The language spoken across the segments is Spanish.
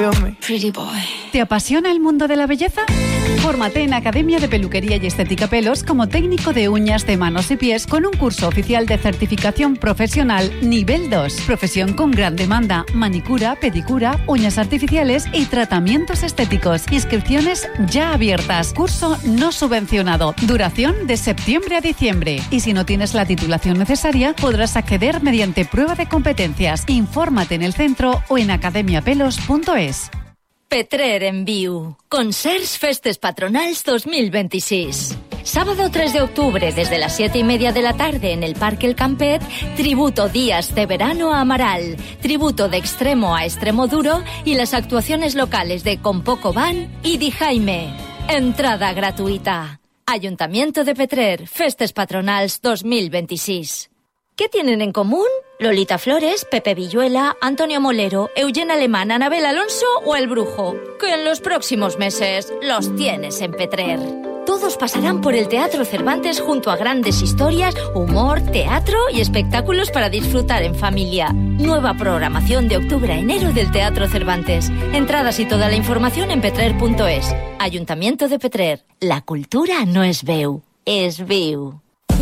feel me? Pretty boy. ¿Te apasiona el mundo de la belleza? Fórmate en Academia de Peluquería y Estética Pelos como técnico de uñas de manos y pies con un curso oficial de certificación profesional nivel 2. Profesión con gran demanda, manicura, pedicura, uñas artificiales y tratamientos estéticos. Inscripciones ya abiertas. Curso no subvencionado. Duración de septiembre a diciembre. Y si no tienes la titulación necesaria, podrás acceder mediante prueba de competencias. Infórmate en el centro o en academiapelos.es. Petrer en Viu. Concerts Festes Patronals 2026. Sábado 3 de octubre, desde las 7:30 de la tarde en el Parque El Campet, tributo Días de Verano a Amaral, tributo de Extremo a Extremo Duro y las actuaciones locales de Con Poco Van y Di Jaime. Entrada gratuita. Ayuntamiento de Petrer, Festes Patronals 2026. ¿Qué tienen en común? Lolita Flores, Pepe Villuela, Antonio Molero, Eugen Alemán, Anabel Alonso o El Brujo. Que en los próximos meses los tienes en Petrer. Todos pasarán por el Teatro Cervantes junto a grandes historias, humor, teatro y espectáculos para disfrutar en familia. Nueva programación de octubre a enero del Teatro Cervantes. Entradas y toda la información en petrer.es. Ayuntamiento de Petrer. La cultura no es veu, es viu.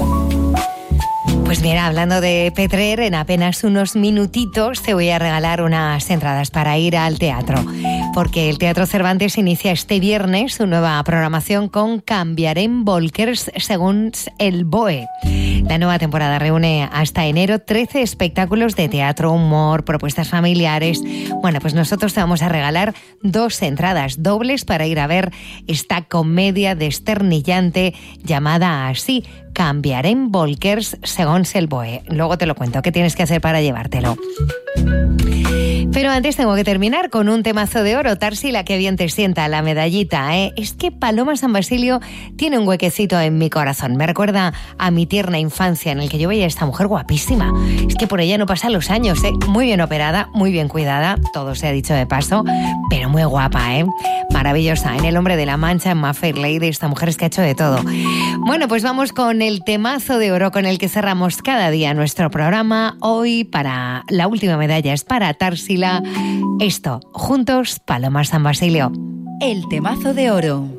Pues mira, hablando de Petrer, en apenas unos minutitos te voy a regalar unas entradas para ir al teatro, porque el Teatro Cervantes inicia este viernes su nueva programación con Canviarem Volkers segons el BOE. La nueva temporada reúne hasta enero 13 espectáculos de teatro, humor, propuestas familiares. Bueno, pues nosotros te vamos a regalar 2 entradas dobles para ir a ver esta comedia desternillante llamada así, Canviarem Volkers segons el BOE. Luego te lo cuento, ¿qué tienes que hacer para llevártelo? Pero antes tengo que terminar con un temazo de oro. Tarsila, que bien te sienta la medallita, ¿eh? Es que Paloma San Basilio tiene un huequecito en mi corazón. Me recuerda a mi tierna infancia en el que yo veía a esta mujer guapísima. Es que por ella no pasan los años, ¿eh? Muy bien operada, muy bien cuidada, todo se ha dicho de paso, pero muy guapa, ¿eh? Maravillosa. En El Hombre de la Mancha, en My Fair Lady, esta mujer es que ha hecho de todo. Bueno, pues vamos con el temazo de oro con el que cerramos cada día nuestro programa. Hoy, para la última medalla, es para Tarsila. Esto, juntos, Paloma San Basilio. El temazo de oro.